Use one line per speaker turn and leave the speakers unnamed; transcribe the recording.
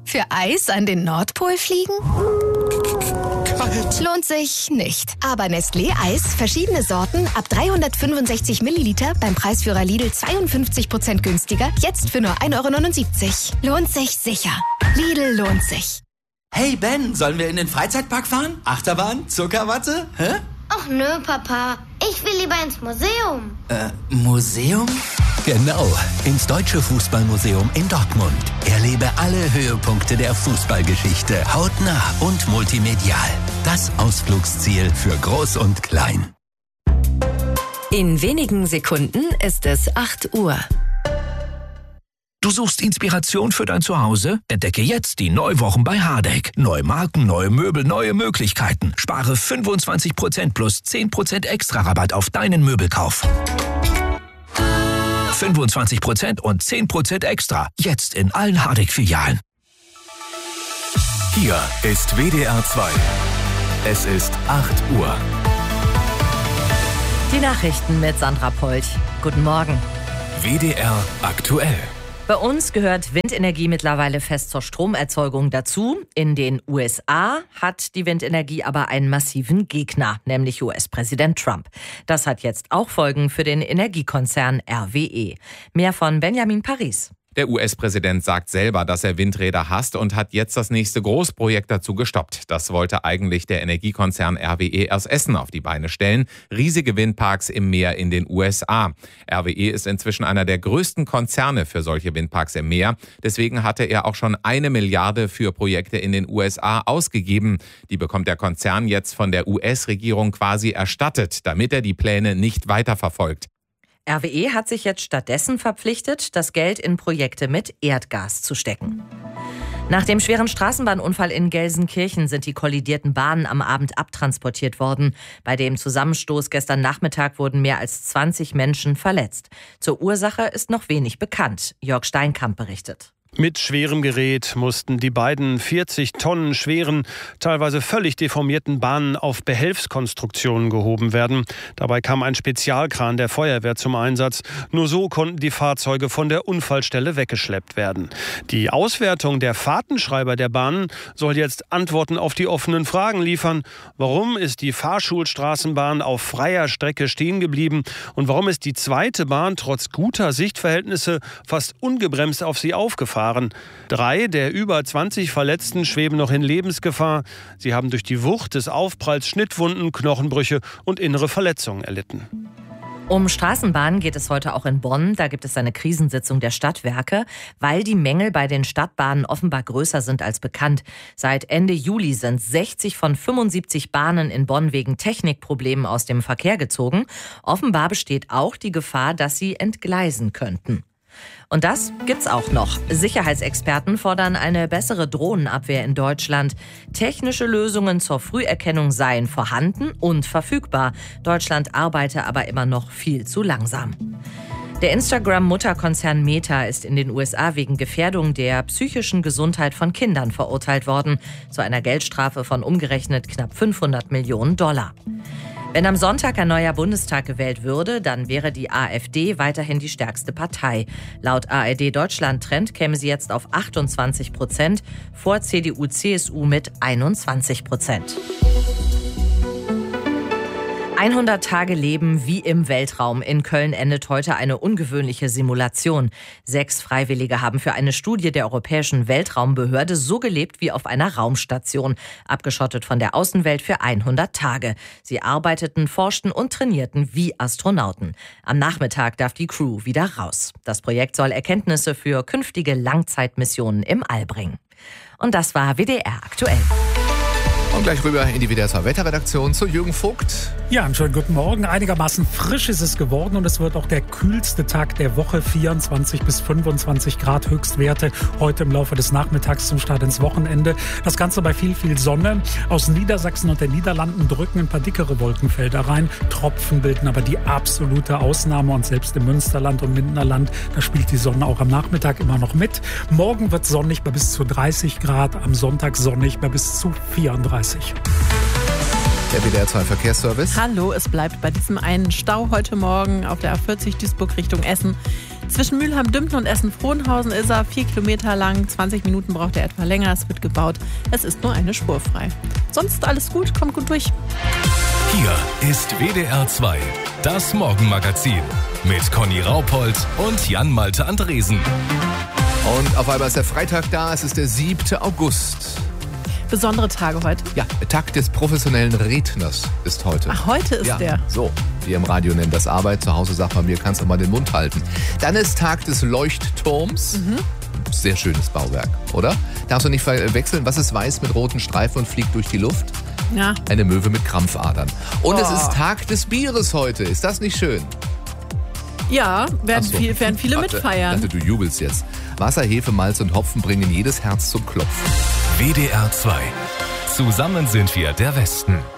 Für Eis an den Nordpol fliegen?
Kalt.
Lohnt sich nicht. Aber Nestlé Eis, verschiedene Sorten, ab 365 Milliliter, beim Preisführer Lidl 52% günstiger, jetzt für nur 1,79 €. Lohnt sich sicher. Lidl lohnt sich.
Hey Ben, sollen wir in den Freizeitpark fahren? Achterbahn? Zuckerwatte? Hä?
Ach nö, Papa. Ich will lieber ins Museum.
Museum?
Genau, ins Deutsche Fußballmuseum in Dortmund. Erlebe alle Höhepunkte der Fußballgeschichte hautnah und multimedial. Das Ausflugsziel für Groß und Klein.
In wenigen Sekunden ist es 8 Uhr.
Du suchst Inspiration für dein Zuhause? Entdecke jetzt die Neuwochen bei Hardegg. Neue Marken, neue Möbel, neue Möglichkeiten. Spare 25% plus 10% extra Rabatt auf deinen Möbelkauf. 25% und 10% extra. Jetzt in allen Hardegg-Filialen.
Hier ist WDR 2. Es ist 8 Uhr.
Die Nachrichten mit Sandra Polch. Guten Morgen.
WDR aktuell.
Bei uns gehört Windenergie mittlerweile fest zur Stromerzeugung dazu. In den USA hat die Windenergie aber einen massiven Gegner, nämlich US-Präsident Trump. Das hat jetzt auch Folgen für den Energiekonzern RWE. Mehr von Benjamin Paris.
Der US-Präsident sagt selber, dass er Windräder hasst und hat jetzt das nächste Großprojekt dazu gestoppt. Das wollte eigentlich der Energiekonzern RWE aus Essen auf die Beine stellen. Riesige Windparks im Meer in den USA. RWE ist inzwischen einer der größten Konzerne für solche Windparks im Meer. Deswegen hatte er auch schon 1 Milliarde für Projekte in den USA ausgegeben. Die bekommt der Konzern jetzt von der US-Regierung quasi erstattet, damit er die Pläne nicht weiterverfolgt.
RWE hat sich jetzt stattdessen verpflichtet, das Geld in Projekte mit Erdgas zu stecken. Nach dem schweren Straßenbahnunfall in Gelsenkirchen sind die kollidierten Bahnen am Abend abtransportiert worden. Bei dem Zusammenstoß gestern Nachmittag wurden mehr als 20 Menschen verletzt. Zur Ursache ist noch wenig bekannt. Jörg Steinkamp berichtet.
Mit schwerem Gerät mussten die beiden 40 Tonnen schweren, teilweise völlig deformierten Bahnen auf Behelfskonstruktionen gehoben werden. Dabei kam ein Spezialkran der Feuerwehr zum Einsatz. Nur so konnten die Fahrzeuge von der Unfallstelle weggeschleppt werden. Die Auswertung der Fahrtenschreiber der Bahnen soll jetzt Antworten auf die offenen Fragen liefern. Warum ist die Fahrschulstraßenbahn auf freier Strecke stehen geblieben? Und warum ist die zweite Bahn trotz guter Sichtverhältnisse fast ungebremst auf sie aufgefahren? 3 der über 20 Verletzten schweben noch in Lebensgefahr. Sie haben durch die Wucht des Aufpralls Schnittwunden, Knochenbrüche und innere Verletzungen erlitten.
Um Straßenbahnen geht es heute auch in Bonn. Da gibt es eine Krisensitzung der Stadtwerke, weil die Mängel bei den Stadtbahnen offenbar größer sind als bekannt. Seit Ende Juli sind 60 von 75 Bahnen in Bonn wegen Technikproblemen aus dem Verkehr gezogen. Offenbar besteht auch die Gefahr, dass sie entgleisen könnten. Und das gibt's auch noch. Sicherheitsexperten fordern eine bessere Drohnenabwehr in Deutschland. Technische Lösungen zur Früherkennung seien vorhanden und verfügbar. Deutschland arbeite aber immer noch viel zu langsam. Der Instagram-Mutterkonzern Meta ist in den USA wegen Gefährdung der psychischen Gesundheit von Kindern verurteilt worden. Zu einer Geldstrafe von umgerechnet knapp $500 Millionen. Wenn am Sonntag ein neuer Bundestag gewählt würde, dann wäre die AfD weiterhin die stärkste Partei. Laut ARD Deutschland Trend käme sie jetzt auf 28%, vor CDU, CSU mit 21%. 100 Tage Leben wie im Weltraum. In Köln endet heute eine ungewöhnliche Simulation. 6 Freiwillige haben für eine Studie der Europäischen Weltraumbehörde so gelebt wie auf einer Raumstation, abgeschottet von der Außenwelt für 100 Tage. Sie arbeiteten, forschten und trainierten wie Astronauten. Am Nachmittag darf die Crew wieder raus. Das Projekt soll Erkenntnisse für künftige Langzeitmissionen im All bringen. Und das war WDR aktuell.
Und gleich rüber in die WDR 2 Wetterredaktion zu Jürgen Vogt.
Ja, einen schönen guten Morgen. Einigermaßen frisch ist es geworden und es wird auch der kühlste Tag der Woche. 24 bis 25 Grad Höchstwerte heute im Laufe des Nachmittags zum Start ins Wochenende. Das Ganze bei viel Sonne. Aus Niedersachsen und den Niederlanden drücken ein paar dickere Wolkenfelder rein. Tropfen bilden aber die absolute Ausnahme und selbst im Münsterland und Lindnerland, da spielt die Sonne auch am Nachmittag immer noch mit. Morgen wird sonnig bei bis zu 30 Grad, am Sonntag sonnig bei bis zu 34.
Der WDR 2 Verkehrsservice.
Hallo, es bleibt bei diesem einen Stau heute Morgen auf der A40 Duisburg Richtung Essen. Zwischen Mülheim-Dümpten und Essen-Frohnhausen ist er 4 Kilometer lang. 20 Minuten braucht er etwa länger. Es wird gebaut. Es ist nur eine Spur frei. Sonst alles gut, kommt gut durch.
Hier ist WDR 2, das Morgenmagazin mit Conny Raupold und Jan-Malte Andresen.
Und auf einmal ist der Freitag da, es ist der 7. August.
Besondere Tage heute?
Ja, der Tag des professionellen Redners ist heute.
Ach, heute ist der.
So, wir im Radio nennen das Arbeit. Zu Hause sagt man mir, kannst du mal den Mund halten. Dann ist Tag des Leuchtturms. Sehr schönes Bauwerk, oder? Darfst du nicht verwechseln, was ist weiß mit roten Streifen und fliegt durch die Luft?
Ja.
Eine Möwe mit Krampfadern. Und es ist Tag des Bieres heute. Ist das nicht schön?
Ja, werden viele mitfeiern.
Ich dachte, du jubelst jetzt. Wasser, Hefe, Malz und Hopfen bringen jedes Herz zum Klopfen.
WDR 2. Zusammen sind wir der Westen.